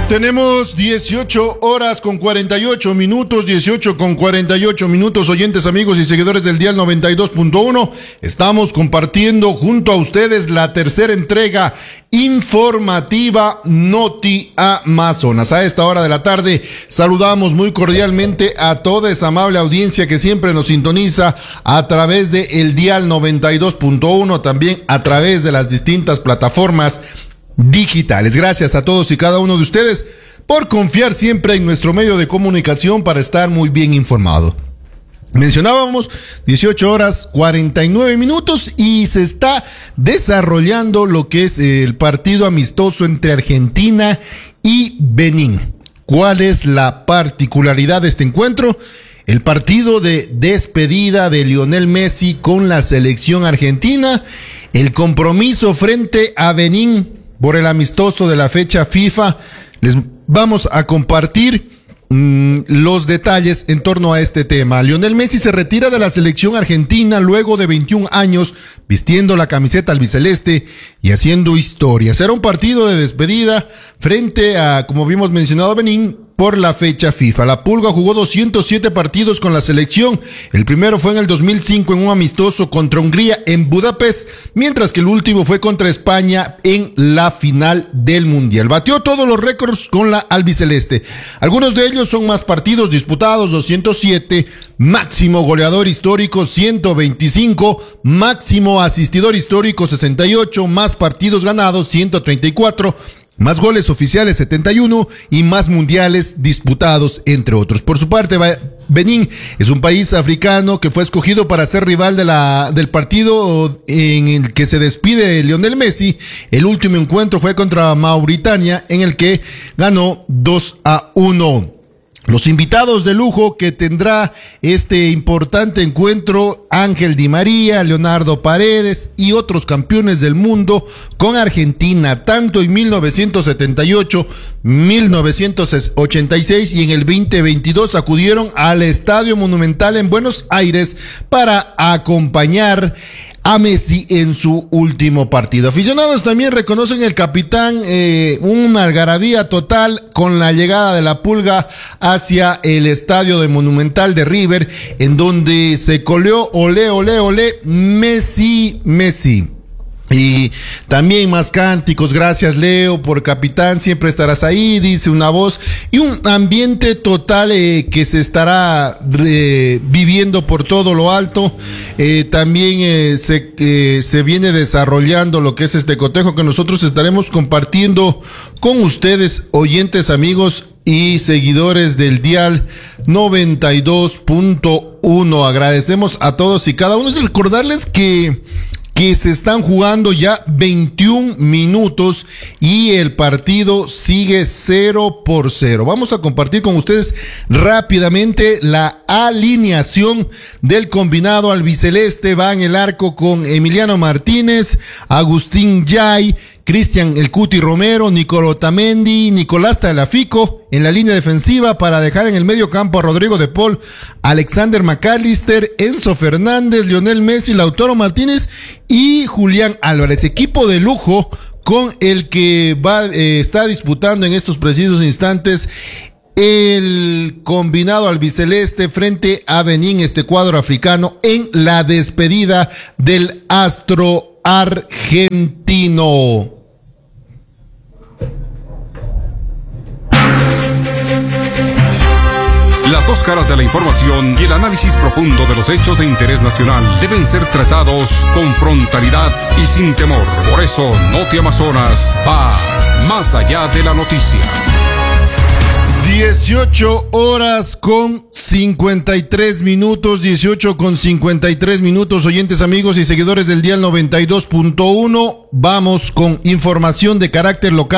Tenemos 18 horas con 48 minutos, 18 con 48 minutos, oyentes, amigos y seguidores del Dial 92.1. Estamos compartiendo junto a ustedes la tercera entrega informativa Noti Amazonas. A esta hora de la tarde saludamos muy cordialmente a toda esa amable audiencia que siempre nos sintoniza a través de el Dial 92.1, también a través de las distintas plataformas digitales. Gracias a todos y cada uno de ustedes por confiar siempre en nuestro medio de comunicación para estar muy bien informado. Mencionábamos 18 horas 49 minutos y se está desarrollando lo que es el partido amistoso entre Argentina y Benín. ¿Cuál es la particularidad de este encuentro? El partido de despedida de Lionel Messi con la selección argentina, el compromiso frente a Benín por el amistoso de la fecha FIFA. Les vamos a compartir los detalles en torno a este tema. Lionel Messi se retira de la selección argentina luego de 21 años vistiendo la camiseta albiceleste y haciendo historia. Será un partido de despedida frente a, como vimos mencionado, Benín por la fecha FIFA. La Pulga jugó 207 partidos con la selección. El primero fue en el 2005 en un amistoso contra Hungría en Budapest, mientras que el último fue contra España en la final del Mundial. Batió todos los récords con la albiceleste. Algunos de ellos son más partidos disputados, 207, máximo goleador histórico, 125, máximo asistidor histórico, 68, más partidos ganados, 134, más goles oficiales, 71, y más mundiales disputados, entre otros. Por su parte, Benín es un país africano que fue escogido para ser rival del partido en el que se despide Lionel Messi. El último encuentro fue contra Mauritania, en el que ganó 2-1. Los invitados de lujo que tendrá este importante encuentro: Ángel Di María, Leonardo Paredes y otros campeones del mundo con Argentina, tanto en 1978, 1986 y en el 2022 acudieron al Estadio Monumental en Buenos Aires para acompañar a Messi en su último partido. Aficionados también reconocen el capitán, una algarabía total con la llegada de la Pulga hacia el estadio de Monumental de River, en donde se coleó olé, olé, olé, Messi, Messi. Y también más cánticos: gracias Leo por capitán, siempre estarás ahí, dice una voz, y un ambiente total que se estará viviendo por todo lo alto. También se viene desarrollando lo que es este cotejo que nosotros estaremos compartiendo con ustedes, oyentes, amigos y seguidores del Dial 92.1. Agradecemos a todos y cada uno. Recordarles que se están jugando ya 21 minutos y el partido sigue 0-0. Vamos a compartir con ustedes rápidamente la alineación del combinado albiceleste. Va en el arco con Emiliano Martínez, Agustín Yay, Cristian El Cuti Romero, Nicolò Otamendi, Nicolás Tagliafico en la línea defensiva, para dejar en el medio campo a Rodrigo de Paul, Alexander McAllister, Enzo Fernández, Lionel Messi, Lautaro Martínez y Julián Álvarez. Equipo de lujo con el que está disputando en estos precisos instantes el combinado albiceleste frente a Benín, este cuadro africano, en la despedida del astro argentino. Las dos caras de la información y el análisis profundo de los hechos de interés nacional deben ser tratados con frontalidad y sin temor. Por eso, Noti Amazonas va más allá de la noticia. 18 horas con 53 minutos, 18 con 53 minutos, oyentes, amigos y seguidores del Dial 92.1. Vamos con información de carácter local.